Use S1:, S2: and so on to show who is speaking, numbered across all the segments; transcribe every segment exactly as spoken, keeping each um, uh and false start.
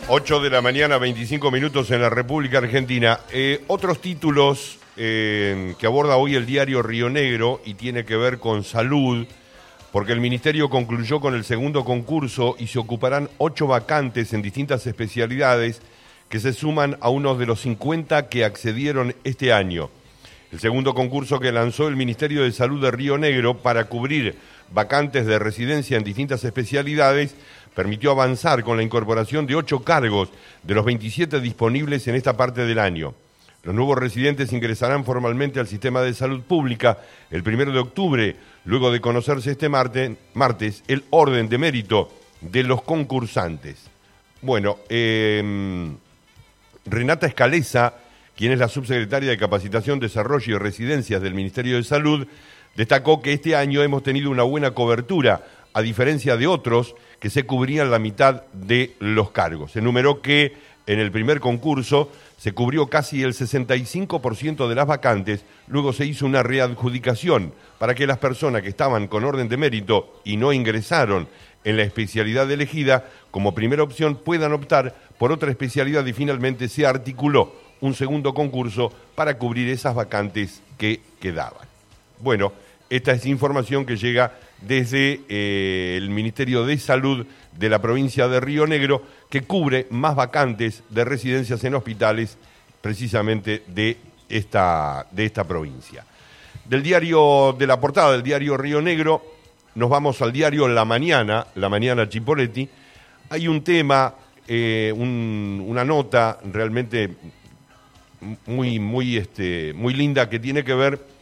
S1: ocho de la mañana, veinticinco minutos en la República Argentina. Eh, otros títulos eh, que aborda hoy el diario Río Negro y tiene que ver con salud, porque el Ministerio concluyó con el segundo concurso y se ocuparán ocho vacantes en distintas especialidades que se suman a unos de los cincuenta que accedieron este año. El segundo concurso que lanzó el Ministerio de Salud de Río Negro para cubrir vacantes de residencia en distintas especialidades permitió avanzar con la incorporación de ocho cargos de los veintisiete disponibles en esta parte del año. Los nuevos residentes ingresarán formalmente al sistema de salud pública el primero de octubre, luego de conocerse este martes, martes el orden de mérito de los concursantes. Bueno, eh, Renata Escaleza, quien es la subsecretaria de Capacitación, Desarrollo y Residencias del Ministerio de Salud, destacó que este año hemos tenido una buena cobertura, a diferencia de otros que se cubrían la mitad de los cargos. Enumeró que en el primer concurso se cubrió casi el sesenta y cinco por ciento de las vacantes, luego se hizo una readjudicación para que las personas que estaban con orden de mérito y no ingresaron en la especialidad elegida como primera opción puedan optar por otra especialidad y finalmente se articuló un segundo concurso para cubrir esas vacantes que quedaban. Bueno, esta es información que llega desde eh, el Ministerio de Salud de la provincia de Río Negro, que cubre más vacantes de residencias en hospitales precisamente de esta, de esta provincia. Del diario, de la portada del diario Río Negro, nos vamos al diario La Mañana, La Mañana Chipoleti. Hay un tema, eh, un, una nota realmente muy, muy, este, muy linda que tiene que ver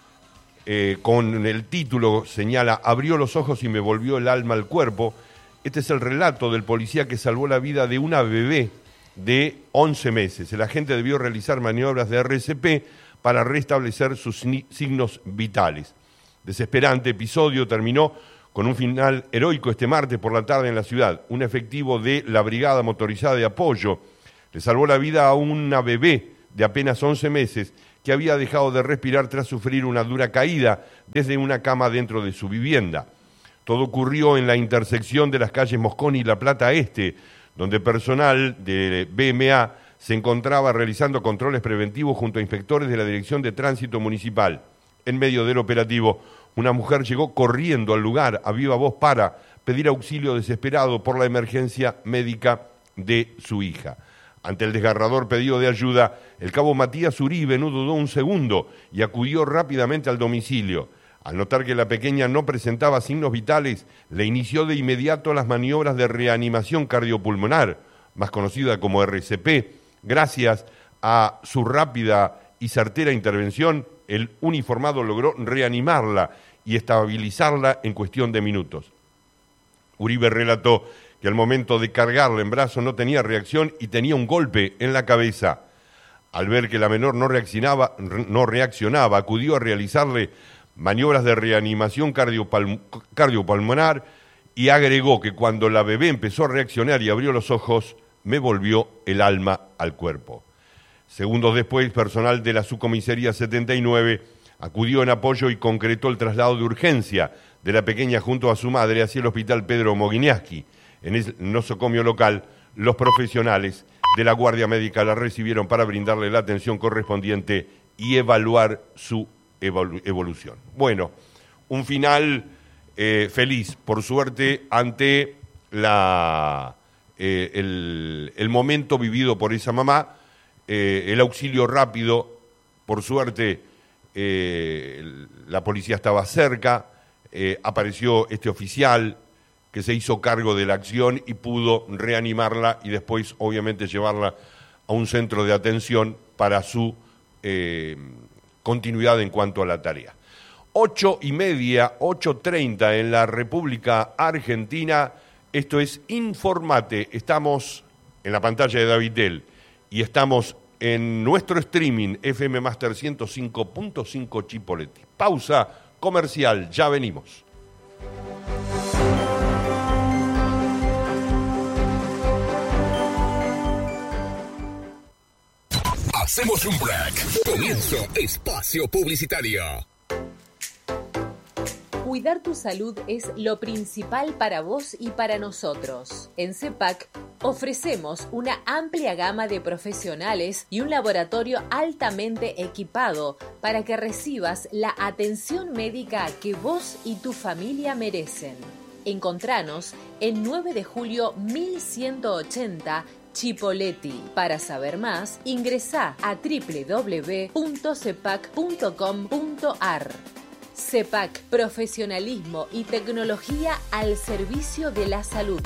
S1: Eh, con el título, señala, abrió los ojos y me volvió el alma al cuerpo. Este es el relato del policía que salvó la vida de una bebé de once meses. El agente debió realizar maniobras de R C P para restablecer sus signos vitales. Desesperante episodio terminó con un final heroico este martes por la tarde en la ciudad. Un efectivo de la Brigada Motorizada de Apoyo le salvó la vida a una bebé de apenas once meses que había dejado de respirar tras sufrir una dura caída desde una cama dentro de su vivienda. Todo ocurrió en la intersección de las calles Mosconi y La Plata Este, donde personal de B M A se encontraba realizando controles preventivos junto a inspectores de la Dirección de Tránsito Municipal. En medio del operativo, una mujer llegó corriendo al lugar a viva voz para pedir auxilio desesperado por la emergencia médica de su hija. Ante el desgarrador pedido de ayuda, el cabo Matías Uribe no dudó un segundo y acudió rápidamente al domicilio. Al notar que la pequeña no presentaba signos vitales, le inició de inmediato las maniobras de reanimación cardiopulmonar, más conocida como R C P. Gracias a su rápida y certera intervención, el uniformado logró reanimarla y estabilizarla en cuestión de minutos. Uribe relató que al momento de cargarla en brazos no tenía reacción y tenía un golpe en la cabeza. Al ver que la menor no reaccionaba, no reaccionaba, acudió a realizarle maniobras de reanimación cardiopal- cardiopulmonar y agregó que cuando la bebé empezó a reaccionar y abrió los ojos, me volvió el alma al cuerpo. Segundos después, personal de la subcomisaría setenta y nueve acudió en apoyo y concretó el traslado de urgencia de la pequeña junto a su madre hacia el hospital Pedro Moguiniaski. En el nosocomio local, los profesionales de la Guardia Médica la recibieron para brindarle la atención correspondiente y evaluar su evolu- evolución. Bueno, un final eh, feliz, por suerte, ante la, eh, el, el momento vivido por esa mamá, eh, el auxilio rápido, por suerte, eh, la policía estaba cerca, eh, apareció este oficial que se hizo cargo de la acción y pudo reanimarla y después, obviamente, llevarla a un centro de atención para su eh, continuidad en cuanto a la tarea. Ocho y media, ocho treinta en la República Argentina. Esto es Informate. Estamos en la pantalla de Davitel y estamos en nuestro streaming F M Master ciento cinco punto cinco Chipoleti. Pausa comercial, ya venimos.
S2: Hacemos un break. Comienzo espacio publicitario.
S3: Cuidar tu salud es lo principal para vos y para nosotros. En CEPAC Ofrecemos una amplia gama de profesionales y un laboratorio altamente equipado para que recibas la atención médica que vos y tu familia merecen. Encontranos en nueve de julio mil ciento ochenta Chipoleti. Para saber más, ingresá a doble u doble u doble u punto cepac punto com punto ar. CEPAC, profesionalismo y tecnología al servicio de la salud.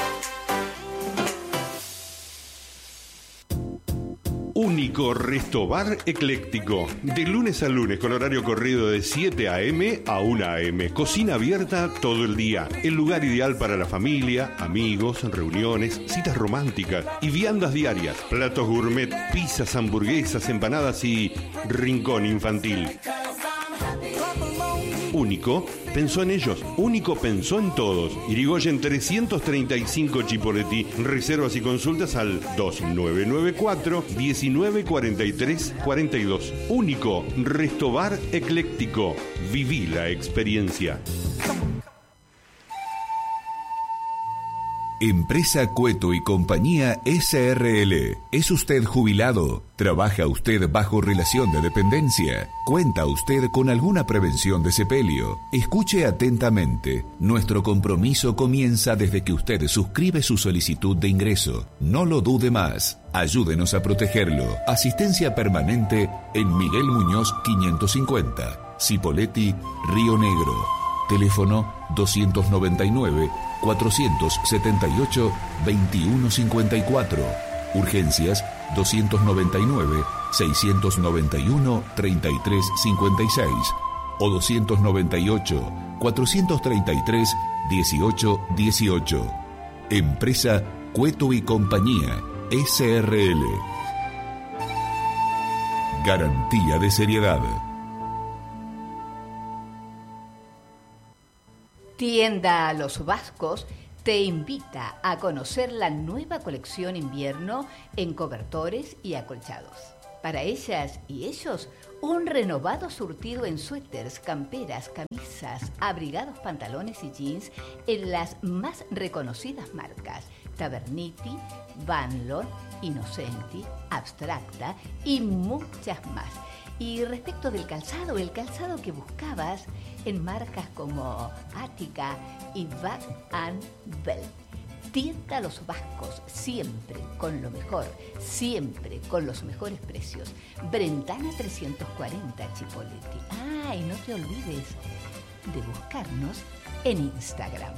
S1: Único Resto Bar Ecléctico. De lunes a lunes con horario corrido de siete a eme a una a eme. Cocina abierta todo el día. El lugar ideal para la familia, amigos, reuniones, citas románticas y viandas diarias. Platos gourmet, pizzas, hamburguesas, empanadas y rincón infantil. Único pensó en ellos. Único pensó en todos. Irigoyen trescientos treinta y cinco Chipoleti. Reservas y consultas al dos nueve nueve cuatro, uno nueve cuatro tres cuatro dos. Único Resto Bar Ecléctico. Viví la experiencia.
S2: Empresa Cueto y Compañía S R L. ¿Es usted jubilado? ¿Trabaja usted bajo relación de dependencia? ¿Cuenta usted con alguna prevención de sepelio? Escuche atentamente. Nuestro compromiso comienza desde que usted suscribe su solicitud de ingreso. No lo dude más. Ayúdenos a protegerlo. Asistencia permanente en Miguel Muñoz quinientos cincuenta. Cipolletti, Río Negro. Teléfono doscientos noventa y nueve, cuatrocientos setenta y ocho, veintiuno cincuenta y cuatro. Urgencias doscientos noventa y nueve, seiscientos noventa y uno, treinta y tres cincuenta y seis o doscientos noventa y ocho, cuatrocientos treinta y tres, dieciocho dieciocho. Empresa Cueto y Compañía S R L. Garantía de seriedad.
S4: Tienda Los Vascos te invita a conocer la nueva colección invierno en cobertores y acolchados. Para ellas y ellos, un renovado surtido en suéteres, camperas, camisas, abrigados, pantalones y jeans en las más reconocidas marcas: Taverniti, Vanlord, Innocenti, Abstracta y muchas más. Y respecto del calzado, el calzado que buscabas en marcas como Ática y Back and Bell. Tienda Los Vascos, siempre con lo mejor, siempre con los mejores precios. Brentana trescientos cuarenta Chipolletti. Ah, y no te olvides de buscarnos en Instagram.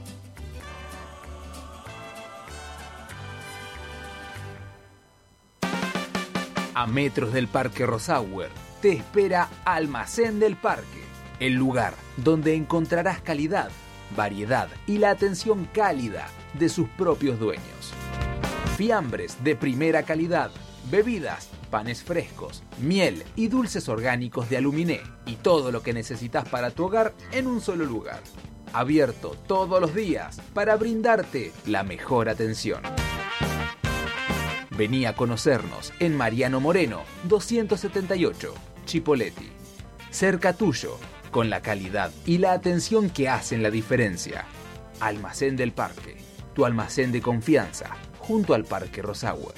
S5: A metros del Parque Rosauer te espera Almacén del Parque, el lugar donde encontrarás calidad, variedad y la atención cálida de sus propios dueños. Fiambres de primera calidad, bebidas, panes frescos, miel y dulces orgánicos de Aluminé y todo lo que necesitas para tu hogar en un solo lugar. Abierto todos los días para brindarte la mejor atención. Vení a conocernos en Mariano Moreno, doscientos setenta y ocho, Chipolletti. Cerca tuyo, con la calidad y la atención que hacen la diferencia. Almacén del Parque, tu almacén de confianza, junto al Parque Rosauer.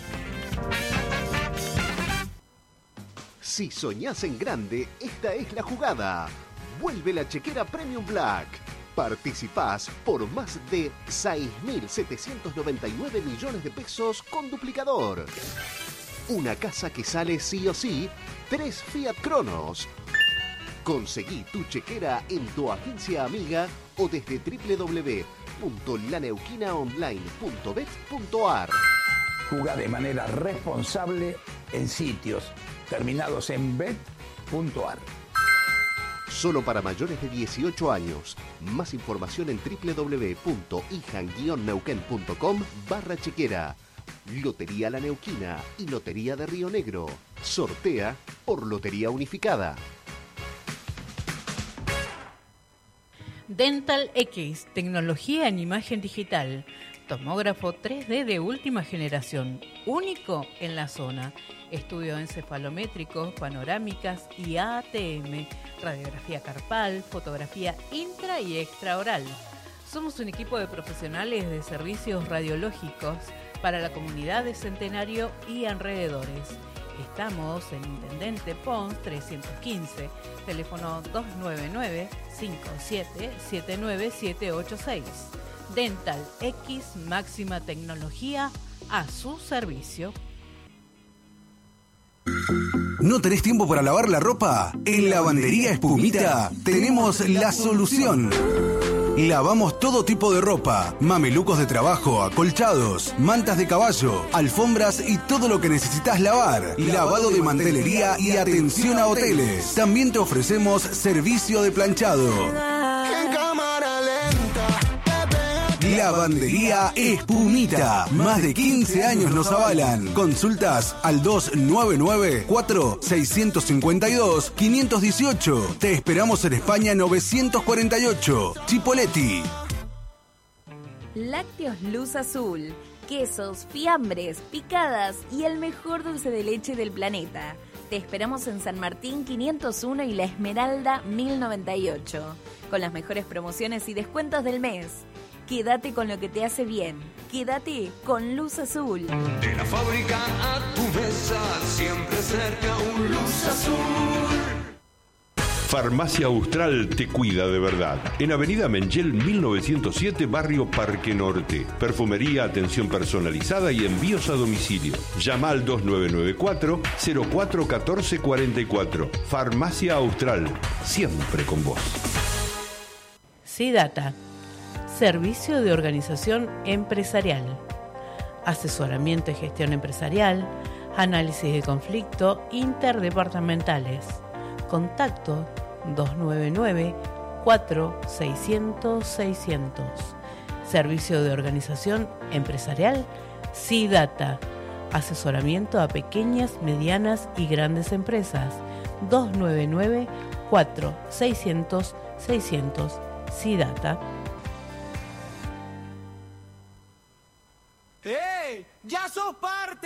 S6: Si soñás en grande, esta es la jugada. Vuelve la chequera Premium Black. Participás por más de seis mil setecientos noventa y nueve millones de pesos con duplicador. Una casa que sale sí o sí, tres Fiat Cronos. Conseguí tu chequera en tu agencia amiga o desde doble u doble u doble u punto la neuquina online punto bet punto ar.
S7: Jugá de manera responsable en sitios terminados en bet punto ar.
S6: Solo para mayores de dieciocho años. Más información en doble u doble u doble u punto ijan guion neuquén punto com barra chequera. Lotería La Neuquina y Lotería de Río Negro. Sortea por Lotería Unificada.
S8: Dental X, tecnología en imagen digital. Tomógrafo tres D de última generación, único en la zona. Estudio encefalométricos, panorámicas y A T M. Radiografía carpal, fotografía intra y extraoral. Somos un equipo de profesionales de servicios radiológicos para la comunidad de Centenario y alrededores. Estamos en Intendente Pons trescientos quince, teléfono dos nueve nueve, cinco siete siete nueve siete ocho seis. Dental X, máxima tecnología a su servicio.
S9: ¿No tenés tiempo para lavar la ropa? En Lavandería Espumita tenemos la solución. Lavamos todo tipo de ropa, mamelucos de trabajo, acolchados, mantas de caballo, alfombras y todo lo que necesitas lavar. Lavado de mantelería y atención a hoteles. También te ofrecemos servicio de planchado. Lavandería Espumita. Más de quince años nos avalan. Consultas al dos nueve nueve, cuatro seis cinco dos, cinco uno ocho. Te esperamos en España novecientos cuarenta y ocho. Chipoleti.
S10: Lácteos Luz Azul. Quesos, fiambres, picadas y el mejor dulce de leche del planeta. Te esperamos en San Martín quinientos uno y La Esmeralda mil noventa y ocho. Con las mejores promociones y descuentos del mes. Quédate con lo que te hace bien. Quédate con Luz Azul.
S11: De la fábrica a tu mesa, siempre cerca un Luz Azul.
S1: Farmacia Austral te cuida de verdad. En Avenida Mengel mil novecientos siete, barrio Parque Norte. Perfumería, atención personalizada y envíos a domicilio. Llama al dos nueve nueve cuatro, cero cuatro uno cuatro cuatro cuatro. Farmacia Austral, siempre con vos.
S8: SIDATA. Servicio de Organización Empresarial, asesoramiento y gestión empresarial, análisis de conflicto interdepartamentales. Contacto dos nueve nueve, cuatro seis cero cero, seis cero cero. Servicio de Organización Empresarial SIDATA, asesoramiento a pequeñas, medianas y grandes empresas. dos nueve nueve, cuatro seis cero cero, seis cero cero. SIDATA.
S11: ¡Ey! ¡Ya sos parte!